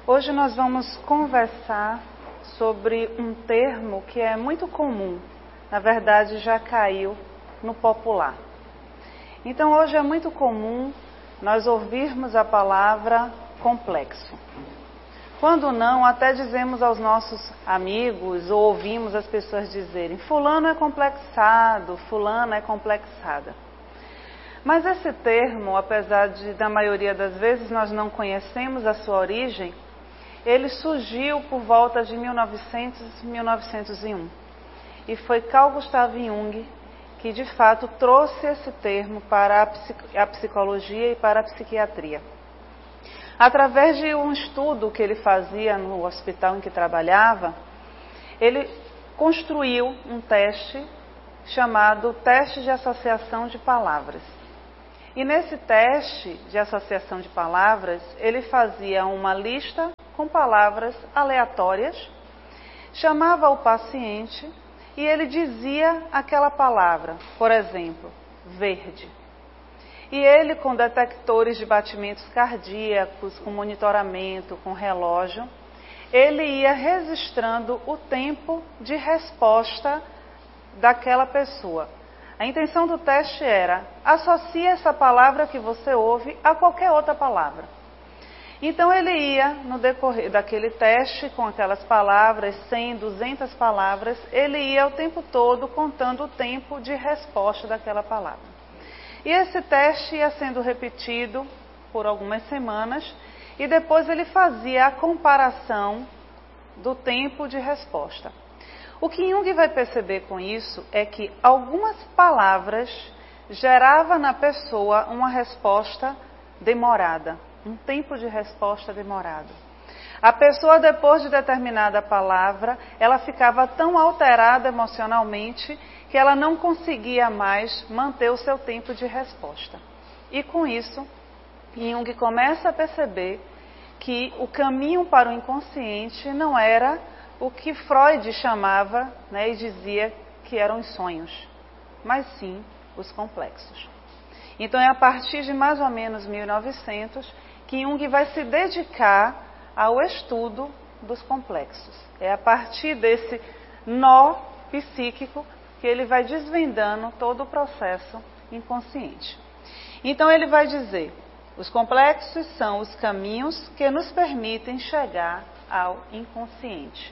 Hoje nós vamos conversar sobre um termo que é muito comum, na verdade já caiu no popular. Então hoje é muito comum nós ouvirmos a palavra complexo. Quando não, até dizemos aos nossos amigos ou ouvimos as pessoas dizerem: fulano é complexado, fulana é complexada. Mas esse termo, apesar de na maioria das vezes nós não conhecemos a sua origem, ele surgiu por volta de 1901. E foi Carl Gustav Jung que de fato trouxe esse termo para a psicologia e para a psiquiatria. Através de um estudo que ele fazia no hospital em que trabalhava, ele construiu um teste chamado teste de associação de palavras. E nesse teste de associação de palavras, ele fazia uma lista com palavras aleatórias, chamava o paciente e ele dizia aquela palavra, por exemplo, verde. E ele, com detectores de batimentos cardíacos, com monitoramento, com relógio, ele ia registrando o tempo de resposta daquela pessoa. A intenção do teste era: associe essa palavra que você ouve a qualquer outra palavra. Então ele ia, no decorrer daquele teste, com aquelas palavras, 100, 200 palavras, ele ia o tempo todo contando o tempo de resposta daquela palavra. E esse teste ia sendo repetido por algumas semanas e depois ele fazia a comparação do tempo de resposta. O que Jung vai perceber com isso é que algumas palavras geravam na pessoa uma resposta demorada, um tempo de resposta demorado. A pessoa, depois de determinada palavra, ela ficava tão alterada emocionalmente que ela não conseguia mais manter o seu tempo de resposta. E com isso, Jung começa a perceber que o caminho para o inconsciente não era o que Freud chamava, e dizia que eram os sonhos, mas sim os complexos. Então é a partir de mais ou menos 1900 que Jung vai se dedicar ao estudo dos complexos. É a partir desse nó psíquico que ele vai desvendando todo o processo inconsciente. Então ele vai dizer: os complexos são os caminhos que nos permitem chegar ao inconsciente.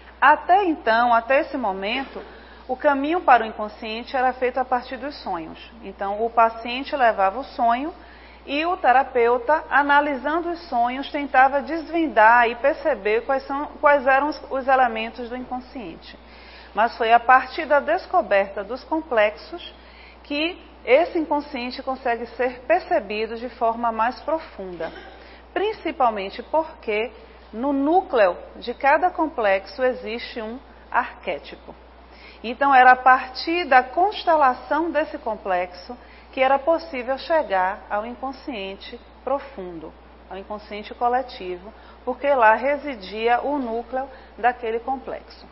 Até então, até esse momento, o caminho para o inconsciente era feito a partir dos sonhos. Então o paciente levava o sonho e o terapeuta, analisando os sonhos, tentava desvendar e perceber quais eram os elementos do inconsciente. Mas foi a partir da descoberta dos complexos que esse inconsciente consegue ser percebido de forma mais profunda. Principalmente porque no núcleo de cada complexo existe um arquétipo. Então era a partir da constelação desse complexo que era possível chegar ao inconsciente profundo, ao inconsciente coletivo, porque lá residia o núcleo daquele complexo.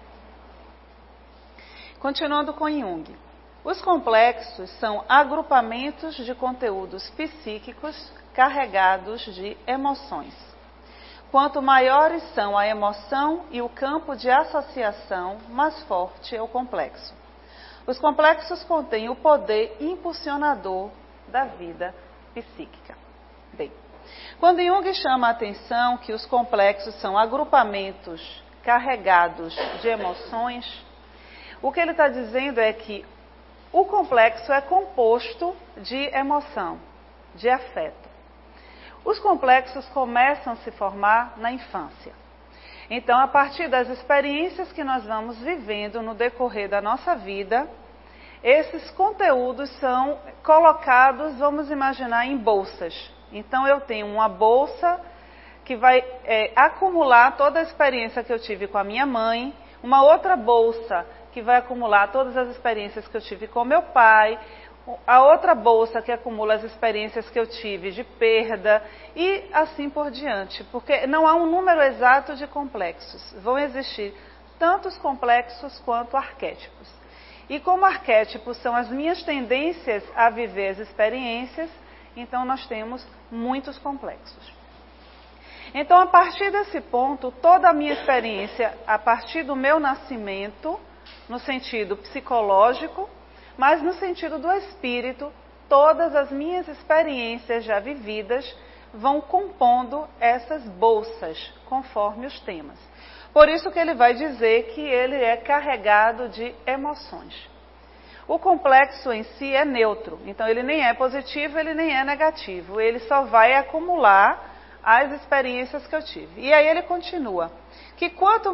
Continuando com Jung. Os complexos são agrupamentos de conteúdos psíquicos carregados de emoções. Quanto maiores são a emoção e o campo de associação, mais forte é o complexo. Os complexos contêm o poder impulsionador da vida psíquica. Bem, quando Jung chama a atenção que os complexos são agrupamentos carregados de emoções, o que ele está dizendo é que o complexo é composto de emoção, de afeto. Os complexos começam a se formar na infância. Então, a partir das experiências que nós vamos vivendo no decorrer da nossa vida, esses conteúdos são colocados, vamos imaginar, em bolsas. Então, eu tenho uma bolsa que vai acumular toda a experiência que eu tive com a minha mãe, uma outra bolsa que vai acumular todas as experiências que eu tive com meu pai, a outra bolsa que acumula as experiências que eu tive de perda e assim por diante, porque não há um número exato de complexos. Vão existir tantos complexos quanto arquétipos. E como arquétipos são as minhas tendências a viver as experiências, então nós temos muitos complexos. Então, a partir desse ponto, toda a minha experiência, a partir do meu nascimento, no sentido psicológico, mas no sentido do espírito, todas as minhas experiências já vividas vão compondo essas bolsas, conforme os temas. Por isso que ele vai dizer que ele é carregado de emoções. O complexo em si é neutro, então ele nem é positivo, ele nem é negativo, ele só vai acumular as experiências que eu tive. E aí ele continua, que quanto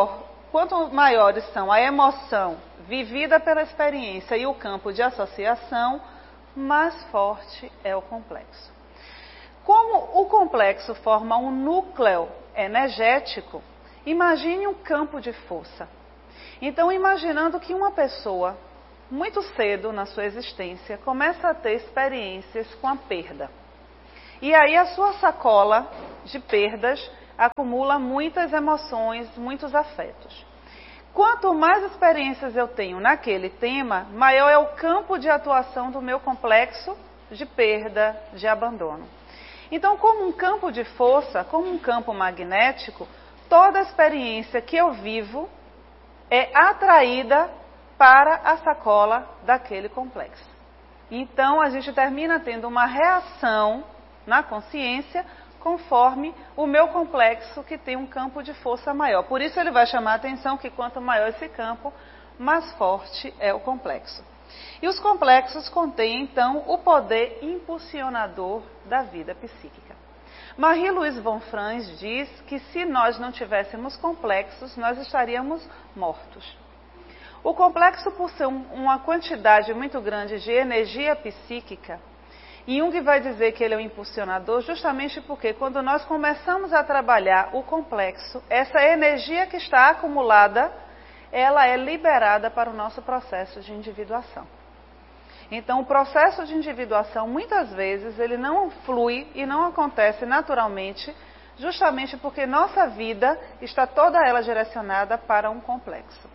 maiores são a emoção vivida pela experiência e o campo de associação, mais forte é o complexo. Como o complexo forma um núcleo energético, imagine um campo de força. Então, imaginando que uma pessoa, muito cedo na sua existência, começa a ter experiências com a perda. E aí a sua sacola de perdas acumula muitas emoções, muitos afetos. Quanto mais experiências eu tenho naquele tema, maior é o campo de atuação do meu complexo de perda, de abandono. Então, como um campo de força, como um campo magnético, toda experiência que eu vivo é atraída para a sacola daquele complexo. Então, a gente termina tendo uma reação na consciência conforme o meu complexo que tem um campo de força maior. Por isso ele vai chamar a atenção que quanto maior esse campo, mais forte é o complexo. E os complexos contêm, então, o poder impulsionador da vida psíquica. Marie-Louise von Franz diz que se nós não tivéssemos complexos, nós estaríamos mortos. O complexo, por ser uma quantidade muito grande de energia psíquica, e Jung vai dizer que ele é um impulsionador justamente porque quando nós começamos a trabalhar o complexo, essa energia que está acumulada, ela é liberada para o nosso processo de individuação. Então, o processo de individuação, muitas vezes, ele não flui e não acontece naturalmente, justamente porque nossa vida está toda ela direcionada para um complexo.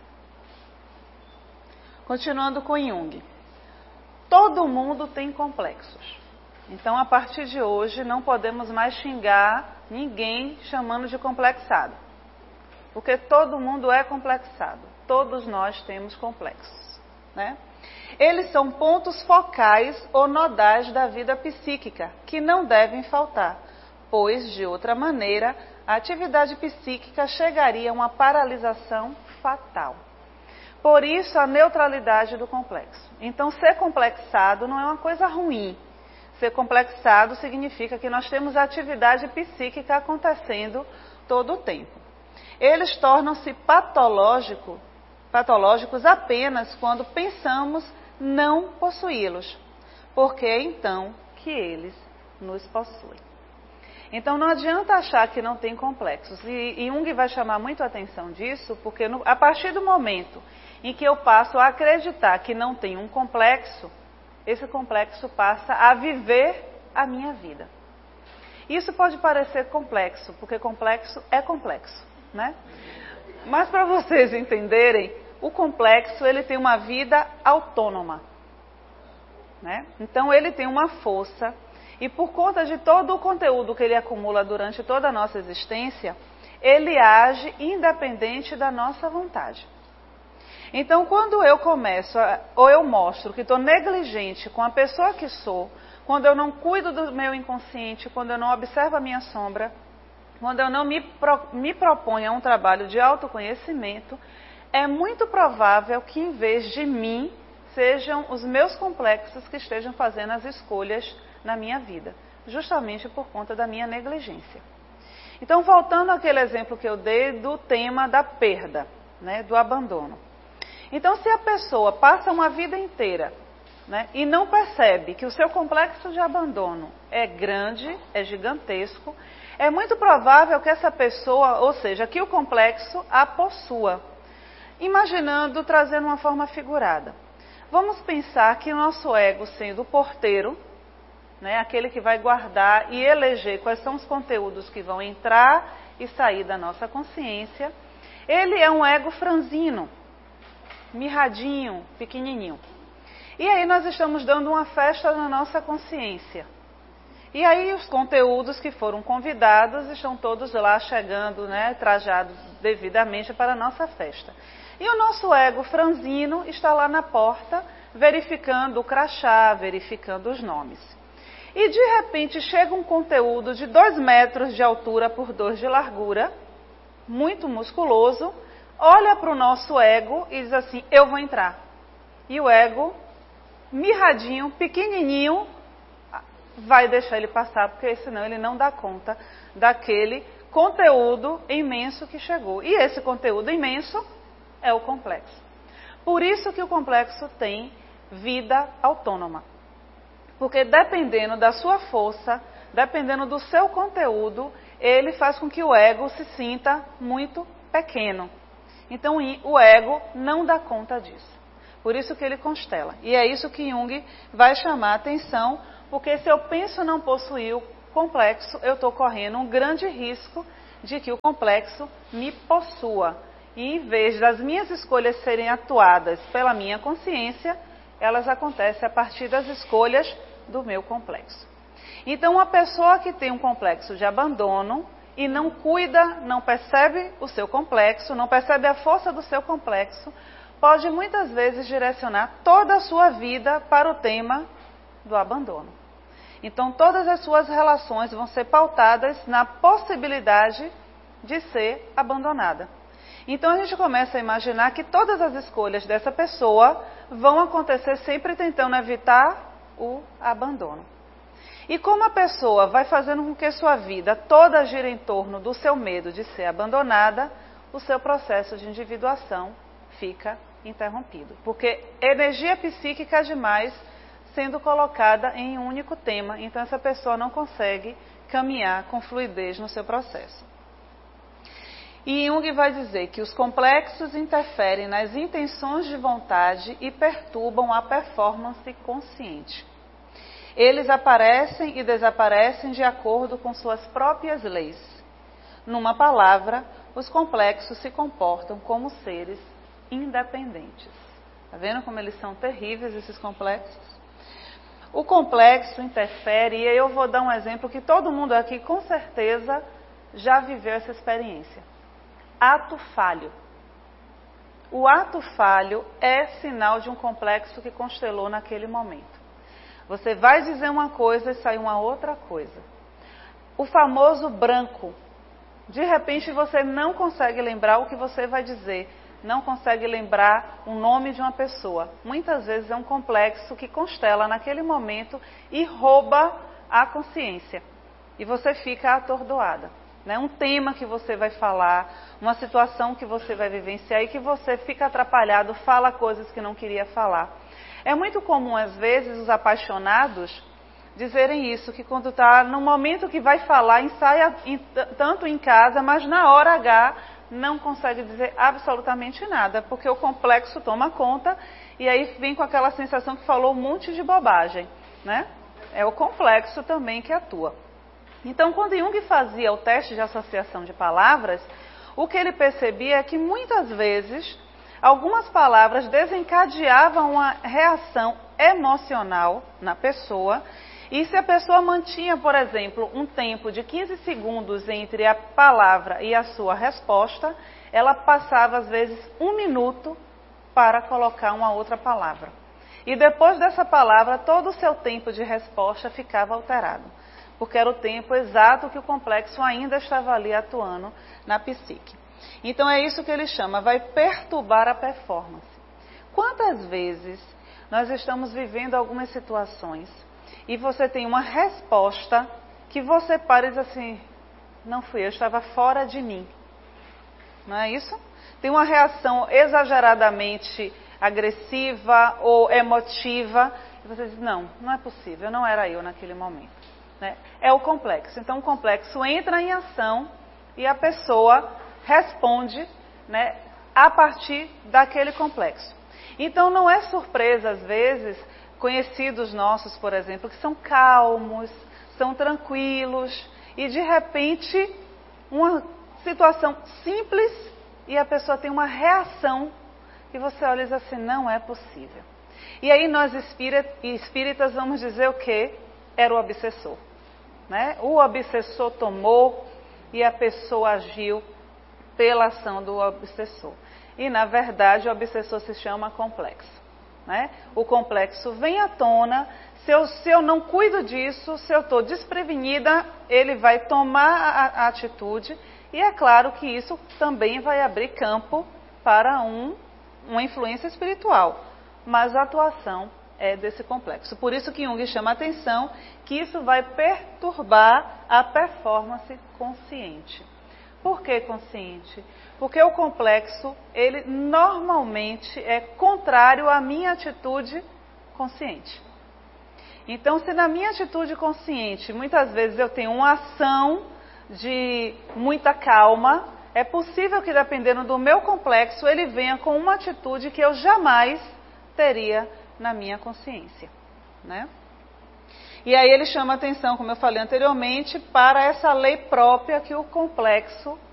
Continuando com Jung. Todo mundo tem complexos. Então, a partir de hoje, não podemos mais xingar ninguém chamando de complexado. Porque todo mundo é complexado. Todos nós temos complexos, né? Eles são pontos focais ou nodais da vida psíquica, que não devem faltar, pois, de outra maneira, a atividade psíquica chegaria a uma paralisação fatal. Por isso, a neutralidade do complexo. Então, ser complexado não é uma coisa ruim. Ser complexado significa que nós temos atividade psíquica acontecendo todo o tempo. Eles tornam-se patológicos apenas quando pensamos não possuí-los, porque é então que eles nos possuem. Então não adianta achar que não tem complexos. E Jung vai chamar muito a atenção disso, porque a partir do momento em que eu passo a acreditar que não tem um complexo, esse complexo passa a viver a minha vida. Isso pode parecer complexo, porque complexo é complexo, né? Mas para vocês entenderem, o complexo ele tem uma vida autônoma, né? Então ele tem uma força e por conta de todo o conteúdo que ele acumula durante toda a nossa existência, ele age independente da nossa vontade. Então, quando eu começo, ou eu mostro que estou negligente com a pessoa que sou, quando eu não cuido do meu inconsciente, quando eu não observo a minha sombra, quando eu não me proponho a um trabalho de autoconhecimento, é muito provável que, em vez de mim, sejam os meus complexos que estejam fazendo as escolhas na minha vida, justamente por conta da minha negligência. Então, voltando àquele exemplo que eu dei do tema da perda, né, do abandono. Então, se a pessoa passa uma vida inteira, né, e não percebe que o seu complexo de abandono é grande, é gigantesco, é muito provável que essa pessoa, ou seja, que o complexo a possua. Imaginando, trazendo uma forma figurada. Vamos pensar que o nosso ego, sendo o porteiro, né, aquele que vai guardar e eleger quais são os conteúdos que vão entrar e sair da nossa consciência, ele é um ego franzino, mirradinho, pequenininho. E aí nós estamos dando uma festa na nossa consciência. E aí os conteúdos que foram convidados estão todos lá chegando, né, trajados devidamente para a nossa festa. E o nosso ego franzino está lá na porta, verificando o crachá, verificando os nomes. E de repente chega um conteúdo de 2 metros de altura por 2 de largura, muito musculoso, olha para o nosso ego e diz assim, eu vou entrar. E o ego, mirradinho, pequenininho, vai deixar ele passar, porque senão ele não dá conta daquele conteúdo imenso que chegou. E esse conteúdo imenso é o complexo. Por isso que o complexo tem vida autônoma. Porque dependendo da sua força, dependendo do seu conteúdo, ele faz com que o ego se sinta muito pequeno. Então o ego não dá conta disso. Por isso que ele constela. E é isso que Jung vai chamar a atenção, porque se eu penso não possuir o complexo, eu estou correndo um grande risco de que o complexo me possua. E em vez das minhas escolhas serem atuadas pela minha consciência, elas acontecem a partir das escolhas do meu complexo. Então, uma pessoa que tem um complexo de abandono e não cuida, não percebe o seu complexo, não percebe a força do seu complexo, pode muitas vezes direcionar toda a sua vida para o tema do abandono. Então, todas as suas relações vão ser pautadas na possibilidade de ser abandonada. Então, a gente começa a imaginar que todas as escolhas dessa pessoa vão acontecer sempre tentando evitar o abandono. E como a pessoa vai fazendo com que sua vida toda gira em torno do seu medo de ser abandonada, o seu processo de individuação fica interrompido. Porque energia psíquica demais sendo colocada em um único tema, então essa pessoa não consegue caminhar com fluidez no seu processo. E Jung vai dizer que os complexos interferem nas intenções de vontade e perturbam a performance consciente. Eles aparecem e desaparecem de acordo com suas próprias leis. Numa palavra, os complexos se comportam como seres independentes. Está vendo como eles são terríveis, esses complexos? O complexo interfere, e eu vou dar um exemplo que todo mundo aqui com certeza já viveu essa experiência. Ato falho. O ato falho é sinal de um complexo que constelou naquele momento. Você vai dizer uma coisa e sai uma outra coisa. O famoso branco. De repente você não consegue lembrar o que você vai dizer. Não consegue lembrar o nome de uma pessoa. Muitas vezes é um complexo que constela naquele momento e rouba a consciência. E você fica atordoada. Né? Um tema que você vai falar, uma situação que você vai vivenciar e que você fica atrapalhado, fala coisas que não queria falar. É muito comum, às vezes, os apaixonados dizerem isso, que quando está no momento que vai falar, ensaia tanto em casa, mas na hora H não consegue dizer absolutamente nada, porque o complexo toma conta e aí vem com aquela sensação que falou um monte de bobagem, né? É o complexo também que atua. Então, quando Jung fazia o teste de associação de palavras, o que ele percebia é que muitas vezes algumas palavras desencadeavam uma reação emocional na pessoa. E se a pessoa mantinha, por exemplo, um tempo de 15 segundos entre a palavra e a sua resposta, ela passava, às vezes, 1 minuto para colocar uma outra palavra. E depois dessa palavra, todo o seu tempo de resposta ficava alterado, porque era o tempo exato que o complexo ainda estava ali atuando na psique. Então é isso que ele chama, vai perturbar a performance. Quantas vezes nós estamos vivendo algumas situações e você tem uma resposta que você para e diz assim, não fui eu, estava fora de mim. Não é isso? Tem uma reação exageradamente agressiva ou emotiva e você diz, não é possível, não era eu naquele momento. Né? É o complexo. Então o complexo entra em ação e a pessoa responde, né, a partir daquele complexo. Então não é surpresa, às vezes, conhecidos nossos, por exemplo, que são calmos, são tranquilos, e de repente uma situação simples e a pessoa tem uma reação e você olha e diz assim, não é possível. E aí nós espíritas vamos dizer o quê? Era o obsessor. né? O obsessor tomou e a pessoa agiu pela ação do obsessor. E, na verdade, o obsessor se chama complexo, né? O complexo vem à tona, se eu não cuido disso, se eu estou desprevenida, ele vai tomar a atitude, e é claro que isso também vai abrir campo para uma influência espiritual, mas a atuação é desse complexo. Por isso que Jung chama a atenção que isso vai perturbar a performance consciente. Por que consciente? Porque o complexo, ele normalmente é contrário à minha atitude consciente. Então, se na minha atitude consciente, muitas vezes eu tenho uma ação de muita calma, é possível que, dependendo do meu complexo, ele venha com uma atitude que eu jamais teria na minha consciência, né? E aí ele chama atenção, como eu falei anteriormente, para essa lei própria que o complexo